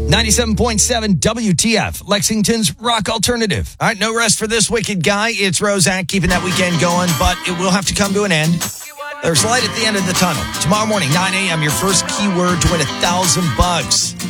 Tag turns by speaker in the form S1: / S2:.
S1: 97.7 WTF, Lexington's rock alternative.
S2: All right, no rest for this wicked guy. It's Rozak keeping that weekend going, but it will have to come to an end. There's light at the end of the tunnel. Tomorrow morning, 9 a.m., your first keyword to win $1,000.